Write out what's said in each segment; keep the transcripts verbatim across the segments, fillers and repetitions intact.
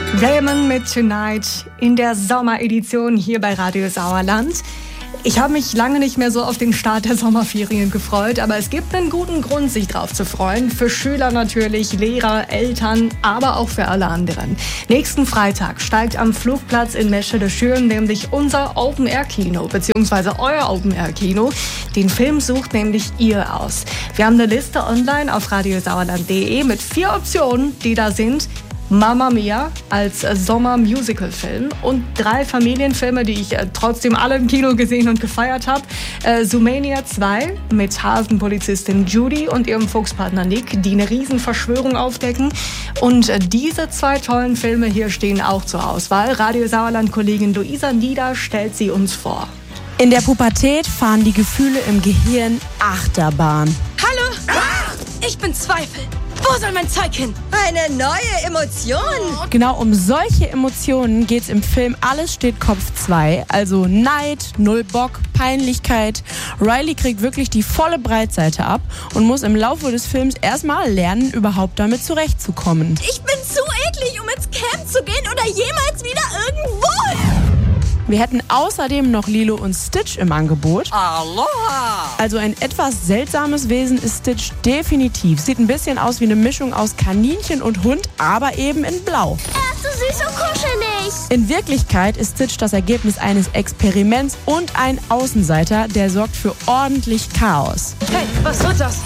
Raymond mit Tonight in der Sommeredition hier bei Radio Sauerland. Ich habe mich lange nicht mehr so auf den Start der Sommerferien gefreut, aber es gibt einen guten Grund, sich drauf zu freuen. Für Schüler natürlich, Lehrer, Eltern, aber auch für alle anderen. Nächsten Freitag steigt am Flugplatz in Meschede-Schüren nämlich unser Open-Air-Kino, beziehungsweise euer Open-Air-Kino. Den Film sucht nämlich ihr aus. Wir haben eine Liste online auf radiosauerland punkt de mit vier Optionen, die da sind. Mamma Mia als Sommer-Musical-Film und drei Familienfilme, die ich äh, trotzdem alle im Kino gesehen und gefeiert habe. Äh, Zoomania zwei mit Hafenpolizistin Judy und ihrem Fuchspartner Nick, die eine Riesenverschwörung aufdecken. Und äh, diese zwei tollen Filme hier stehen auch zur Auswahl. Radio Sauerland-Kollegin Luisa Nieder stellt sie uns vor. In der Pubertät fahren die Gefühle im Gehirn Achterbahn. Hallo! Ah! Ich bin Zweifel. Wo soll mein Zeug hin? Eine neue Emotion. Genau um solche Emotionen geht's im Film Alles steht Kopf zwei. Also Neid, Null Bock, Peinlichkeit. Riley kriegt wirklich die volle Breitseite ab und muss im Laufe des Films erstmal lernen, überhaupt damit zurechtzukommen. Ich bin zu eklig, um ins Camp zu gehen oder jemals wieder irgendwo. Wir hätten außerdem noch Lilo und Stitch im Angebot. Aloha! Also ein etwas seltsames Wesen ist Stitch definitiv. Sieht ein bisschen aus wie eine Mischung aus Kaninchen und Hund, aber eben in Blau. Er ist so süß und kuschelig. In Wirklichkeit ist Stitch das Ergebnis eines Experiments und ein Außenseiter, der sorgt für ordentlich Chaos. Hey, was wird das?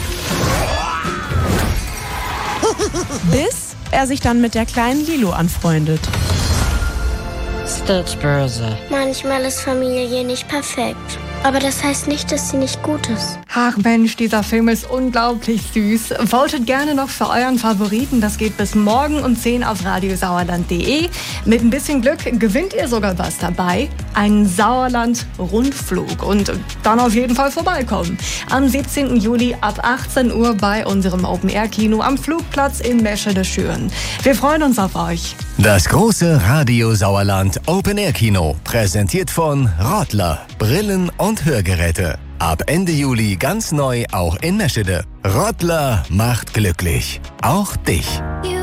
Bis er sich dann mit der kleinen Lilo anfreundet. Stitch böse. Manchmal ist Familie nicht perfekt. Aber das heißt nicht, dass sie nicht gut ist. Ach Mensch, dieser Film ist unglaublich süß. Votet gerne noch für euren Favoriten. Das geht bis morgen um zehn auf radiosauerland punkt de. Mit ein bisschen Glück gewinnt ihr sogar was dabei. Einen Sauerland-Rundflug. Und dann auf jeden Fall vorbeikommen. Am siebzehnten Juli ab achtzehn Uhr bei unserem Open-Air-Kino am Flugplatz in Meschede-Schüren. Wir freuen uns auf euch. Das große Radio Sauerland Open-Air-Kino, präsentiert von Rottler, Brillen und Hörgeräte. Ab Ende Juli ganz neu auch in Meschede. Rottler macht glücklich. Auch dich.